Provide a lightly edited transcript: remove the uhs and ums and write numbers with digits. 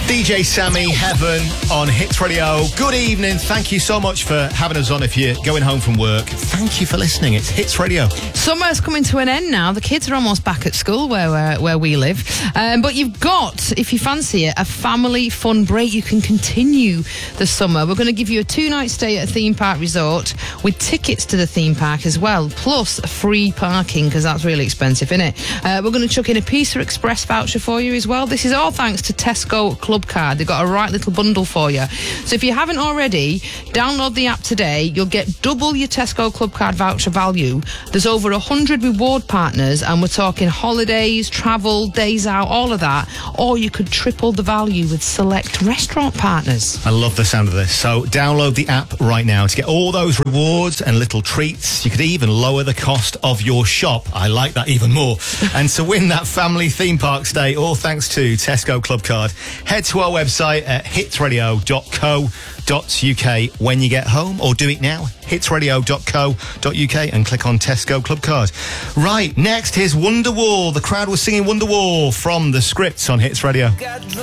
DJ Sammy, Heaven on Hits Radio. Good evening. Thank you so much for having us on. If you're going home from work, thank you for listening. It's Hits Radio. Summer's coming to an end now. The kids are almost back at school where we live. But you've got, if you fancy it, a family fun break. You can continue the summer. We're going to give you a 2-night stay at a theme park resort with tickets to the theme park as well, plus free parking, because that's really expensive, isn't it? We're going to chuck in a Pizza Express voucher for you as well. This is all thanks to Tesco Club Card. They've got a right little bundle for you. So if you haven't already, download the app today. You'll get double your Tesco Club Card voucher value. There's over 100 reward partners, and we're talking holidays, travel, days out, all of that. Or you could triple the value with select restaurant partners. I love the sound of this. So download the app right now to get all those rewards and little treats. You could even lower the cost of your shop. I like that even more. And to win that family theme park stay, all thanks to Tesco Club Card, head to our website at hitsradio.co.uk when you get home, or do it now, hitsradio.co.uk, and click on Tesco Club Card. Right, next, here's Wonderwall. The crowd was singing Wonderwall from the Scripts on Hits Radio.